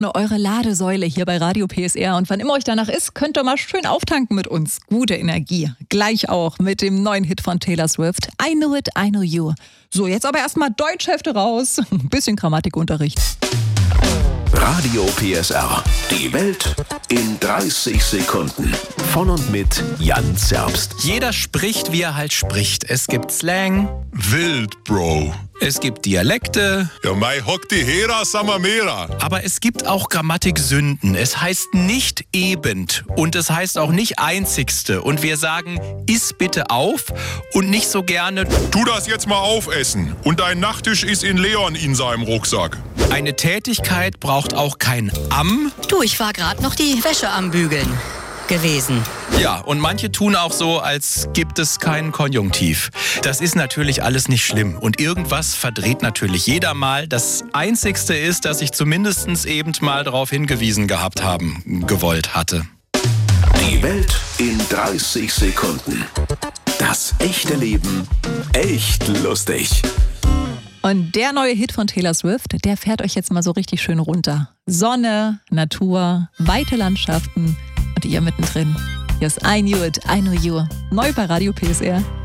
Eure Ladesäule hier bei Radio PSR. Und wann immer euch danach ist, könnt ihr mal schön auftanken mit uns. Gute Energie. Gleich auch mit dem neuen Hit von Taylor Swift. I Know It, I Know You. So, jetzt aber erstmal Deutschhefte raus. Ein bisschen Grammatikunterricht. Radio PSR. Die Welt in 30 Sekunden. Von und mit Jan Zerbst. Jeder spricht, wie er halt spricht. Es gibt Slang. Wild, Bro. Es gibt Dialekte. Ja, mei hock die Hera Samamera. Aber es gibt auch Grammatiksünden. Es heißt nicht eben und es heißt auch nicht einzigste. Und wir sagen, iss bitte auf und nicht so gerne, Tu das jetzt mal aufessen. Und dein Nachttisch ist in Leon in seinem Rucksack. eine Tätigkeit braucht auch kein am. Du, ich war gerade noch die Wäsche am Bügeln gewesen. Ja, und manche tun auch so, als gibt es keinen Konjunktiv. Das ist natürlich alles nicht schlimm. Und irgendwas verdreht natürlich jeder mal. Das Einzigste ist, dass ich zumindest eben mal darauf hingewiesen gehabt haben gewollt hatte. Die Welt in 30 Sekunden. Das echte Leben echt lustig. Und der neue Hit von Taylor Swift, der fährt euch jetzt mal so richtig schön runter. Sonne, Natur, weite Landschaften und ihr mittendrin. Hier ist I Knew It, I Know You. Neu bei Radio PSR.